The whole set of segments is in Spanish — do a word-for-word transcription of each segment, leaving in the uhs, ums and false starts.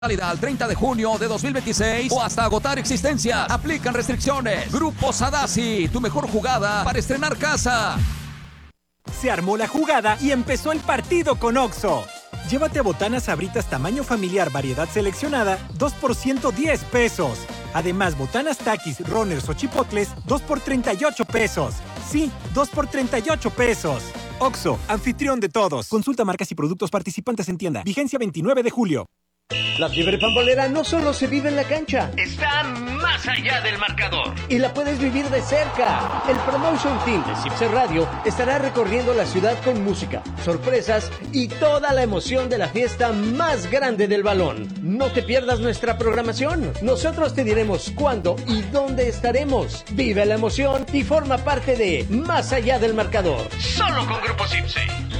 Válida al treinta de junio de dos mil veintiséis o hasta agotar existencias. Aplican restricciones. Grupo Sadasi, tu mejor jugada para estrenar casa. Se armó la jugada y empezó el partido con Oxxo. Llévate botanas Sabritas tamaño familiar variedad seleccionada, dos por ciento diez pesos. Además, botanas Takis, Runners o Chipotles, dos por treinta y ocho pesos. Sí, dos por treinta y ocho pesos. Oxxo, anfitrión de todos. Consulta marcas y productos participantes en tienda. Vigencia veintinueve de julio. La fiebre pambolera no solo se vive en la cancha, está más allá del marcador y la puedes vivir de cerca. El Promotion Team de Cipse Radio estará recorriendo la ciudad con música, sorpresas y toda la emoción de la fiesta más grande del balón. No te pierdas nuestra programación. Nosotros te diremos cuándo y dónde estaremos. Vive la emoción y forma parte de Más allá del marcador. Solo con Grupo Cipse.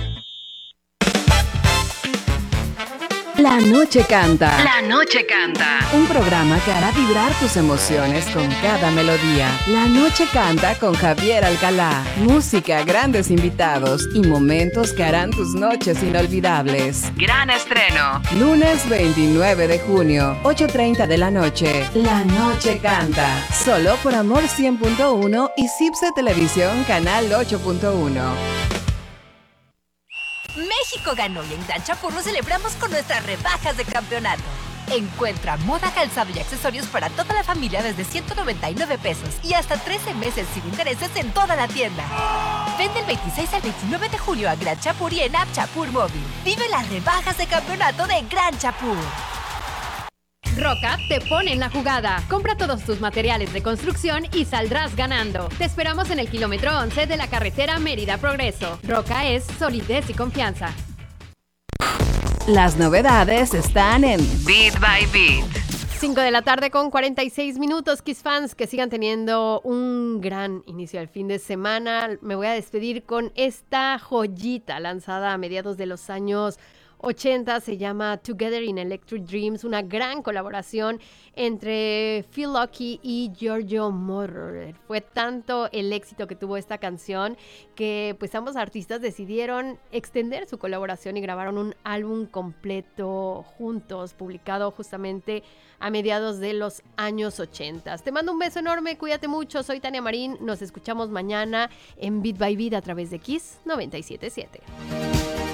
La Noche Canta. La Noche Canta. Un programa que hará vibrar tus emociones con cada melodía. La Noche Canta con Javier Alcalá. Música, grandes invitados y momentos que harán tus noches inolvidables. Gran estreno. Lunes veintinueve de junio, ocho treinta de la noche. La Noche Canta. Solo por Amor cien punto uno y Cipse Televisión Canal ocho punto uno. México ganó y en Gran Chapur lo celebramos con nuestras rebajas de campeonato. Encuentra moda, calzado y accesorios para toda la familia desde ciento noventa y nueve pesos y hasta trece meses sin intereses en toda la tienda. Vende el veintiséis al veintinueve de julio a Gran Chapur y en App Chapur Móvil. Vive las rebajas de campeonato de Gran Chapur. Roca te pone en la jugada. Compra todos tus materiales de construcción y saldrás ganando. Te esperamos en el kilómetro once de la carretera Mérida Progreso. Roca es solidez y confianza. Las novedades están en Beat by Beat. cinco de la tarde con cuarenta y seis minutos. Kiss fans, que sigan teniendo un gran inicio al fin de semana. Me voy a despedir con esta joyita lanzada a mediados de los años ochenta, se llama Together in Electric Dreams, una gran colaboración entre Phil Locke y Giorgio Moroder. Fue tanto el éxito que tuvo esta canción que pues ambos artistas decidieron extender su colaboración y grabaron un álbum completo juntos, publicado justamente a mediados de los años ochenta. Te mando un beso enorme, cuídate mucho, soy Tania Marín, nos escuchamos mañana en Beat by Beat a través de Kiss noventa y siete punto siete.